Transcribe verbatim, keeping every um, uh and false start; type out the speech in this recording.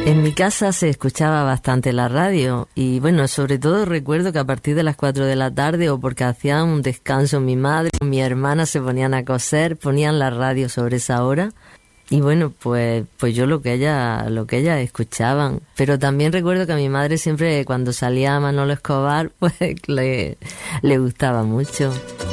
En mi casa se escuchaba bastante la radio y bueno, sobre todo recuerdo que a partir de las cuatro de la tarde o porque hacían un descanso mi madre o mi hermana se ponían a coser, ponían la radio sobre esa hora y bueno, pues pues yo lo que ella lo que ellas escuchaban, pero también recuerdo que a mi madre siempre cuando salía Manolo Escobar pues le, le gustaba mucho.